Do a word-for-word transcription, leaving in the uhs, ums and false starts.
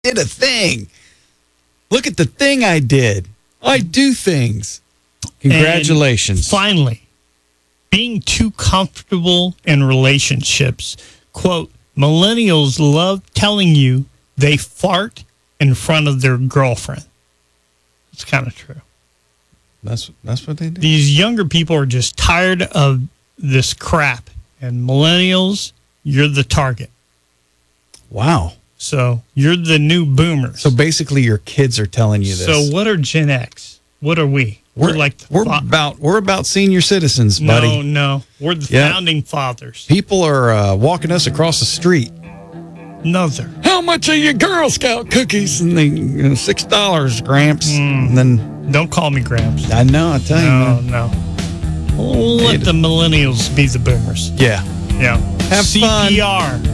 did a thing. Look at the thing I did. I do things. Congratulations. And finally, being too comfortable in relationships. Quote, millennials love telling you they fart in front of their girlfriend. It's kind of true. That's that's what they do. These younger people are just tired of this crap. And millennials, you're the target. Wow. So you're the new boomers. So basically your kids are telling you this. So what are Gen X? What are we? We're, We're like the we're fa- about we're about senior citizens, buddy. No, no. We're the Yeah. founding fathers. People are uh, walking us across the street. Another. How much are your Girl Scout cookies? And they you know, six dollars, Gramps. Mm. And then don't call me Gramps. I know. I tell you, no, man. no. We'll let the millennials be the boomers. Yeah. Yeah. Have C P R. fun.